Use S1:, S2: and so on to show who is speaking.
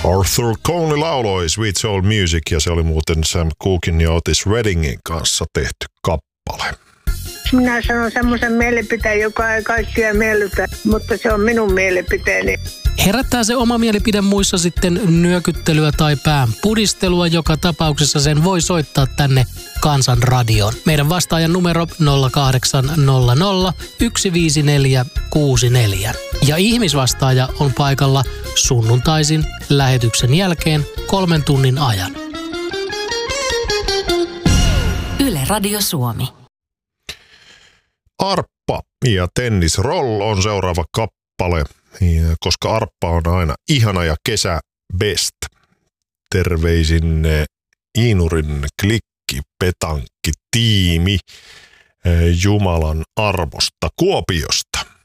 S1: Arthur Coney lauloi Sweet Soul Music, ja se oli muuten Sam Cooken ja Otis Reddingin kanssa tehty kappale.
S2: Minä sanon semmoisen mielipiteen, joka ei kaikkia miellytä, mutta se on minun mielipiteeni.
S3: Herättää se oma mielipide muissa sitten nyökyttelyä tai pään pudistelua. Joka tapauksessa sen voi soittaa tänne Kansan radioon. Meidän vastaajan numero 0800 15464. Ja ihmisvastaaja on paikalla sunnuntaisin lähetyksen jälkeen 3 tunnin ajan.
S4: Yle Radio Suomi.
S1: Arppa ja Tennis Roll on seuraava kappale, koska arppa on aina ihana ja kesä best. Terveisin Iinurin klikki-petankki-tiimi Jumalan armosta Kuopiosta.